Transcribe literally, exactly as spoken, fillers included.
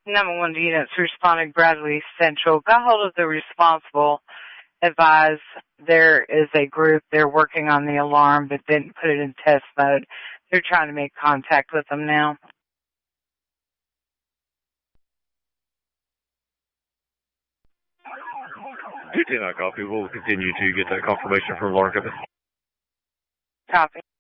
Number one units responding Bradley Central. Got hold of the responsible. Advise there is a group. They're working on the alarm but didn't put it in test mode. They're trying to make contact with them now. two ten, I copy. We'll continue to get that confirmation from alarm company. Copy.